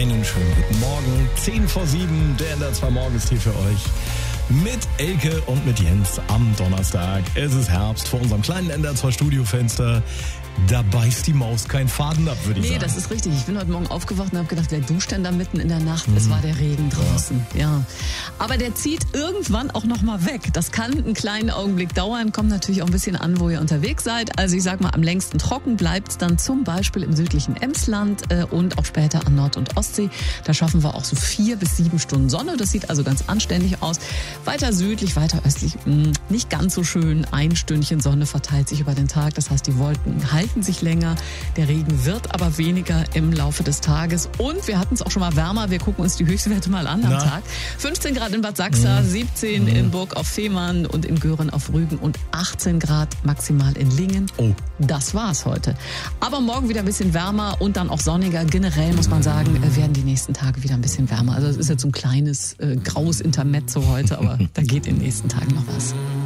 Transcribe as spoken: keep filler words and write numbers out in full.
Einen schönen guten Morgen. zehn vor sieben, der N D R zwei Morgen ist hier für euch. Mit Elke und mit Jens am Donnerstag. Es ist Herbst vor unserem kleinen N D R zwei Studiofenster. Da beißt die Maus keinen Faden ab, würde ich nee, sagen. Nee, das ist richtig. Ich bin heute Morgen aufgewacht und habe gedacht, wer duscht denn da mitten in der Nacht? Mhm. Es war der Regen draußen. Ja. ja. Aber der zieht irgendwann auch nochmal weg. Das kann einen kleinen Augenblick dauern. Kommt natürlich auch ein bisschen an, wo ihr unterwegs seid. Also ich sag mal, am längsten trocken bleibt es dann zum Beispiel im südlichen Emsland äh, und auch später an Nord- und Ostsee. Da schaffen wir auch so vier bis sieben Stunden Sonne. Das sieht also ganz anständig aus. Weiter südlich, weiter östlich, mh, nicht ganz so schön. Ein Stündchen Sonne verteilt sich über den Tag. Das heißt, die Wolken halten sich länger. Der Regen wird aber weniger im Laufe des Tages. Und wir hatten es auch schon mal wärmer. Wir gucken uns die Höchstwerte mal an am Na. Tag. fünfzehn Grad in Bad Sachsa, mhm. siebzehn mhm. in Burg auf Fehmarn und in Göhren auf Rügen und achtzehn Grad maximal in Lingen. Oh. Das war's heute. Aber morgen wieder ein bisschen wärmer und dann auch sonniger. Generell muss man sagen, werden die nächsten Tage wieder ein bisschen wärmer. Also es ist jetzt so ein kleines äh, graues Intermezzo heute, aber da geht in den nächsten Tagen noch was.